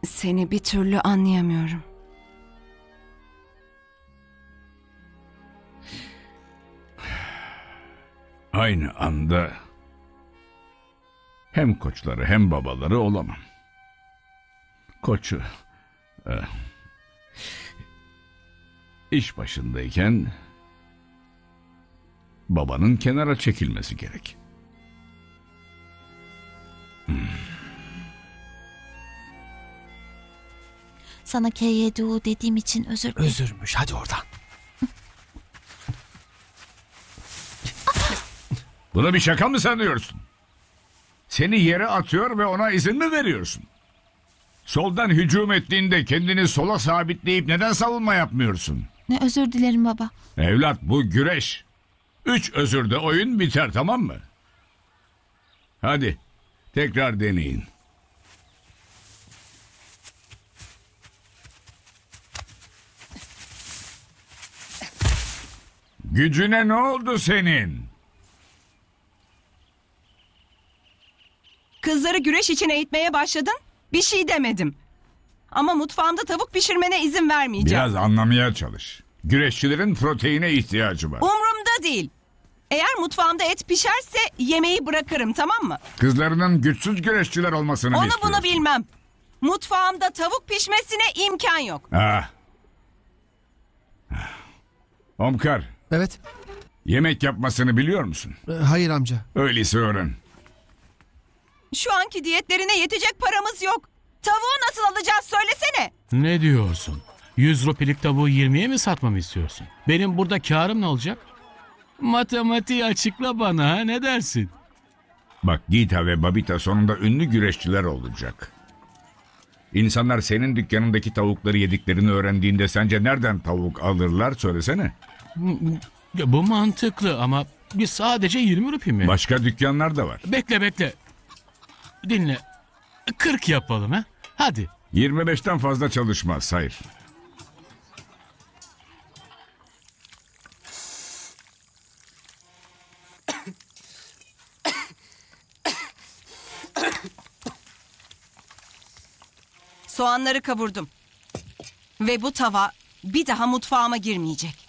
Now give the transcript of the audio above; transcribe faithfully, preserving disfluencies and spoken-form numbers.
Seni bir türlü anlayamıyorum. Aynı anda hem koçları hem babaları olamam. Koçu e, iş başındayken babanın kenara çekilmesi gerek. Sana K Y D U dediğim için özür dilerim. Özürmüş, hadi oradan. Bunu bir şaka mı sanıyorsun? Seni yere atıyor ve ona izin mi veriyorsun? Soldan hücum ettiğinde kendini sola sabitleyip neden savunma yapmıyorsun? Ne özür dilerim baba. Evlat, bu güreş. Üç özürde oyun biter, tamam mı? Hadi tekrar deneyin. Gücüne ne oldu senin? Kızları güreş için eğitmeye başladın. Bir şey demedim. Ama mutfağımda tavuk pişirmene izin vermeyeceğim. Biraz anlamaya çalış. Güreşçilerin proteine ihtiyacı var. Umrumda değil. Eğer mutfağımda et pişerse yemeği bırakırım, tamam mı? Kızlarının güçsüz güreşçiler olmasını mı Onu istiyorsun? bunu bilmem. Mutfağımda tavuk pişmesine imkan yok. Ah. Omkar, Evet. yemek yapmasını biliyor musun? E, hayır amca. Öyleyse öğren. Şu anki diyetlerine yetecek paramız yok. Tavuğu nasıl alacağız söylesene. Ne diyorsun? yüz rupilik tavuğu yirmiye mi satmamı istiyorsun? Benim burada karım ne olacak? Matematiği açıkla bana, ha? Ne dersin? Bak, Gita ve Babita sonunda ünlü güreşçiler olacak. İnsanlar senin dükkanındaki tavukları yediklerini öğrendiğinde sence nereden tavuk alırlar söylesene. Ya bu mantıklı ama biz sadece yirmi rupi mi? Başka dükkanlar da var. Bekle bekle. Dinle. kırk yapalım ha? Hadi. yirmi beşten fazla çalışmaz, hayır. Soğanları kavurdum. Ve bu tava bir daha mutfağıma girmeyecek.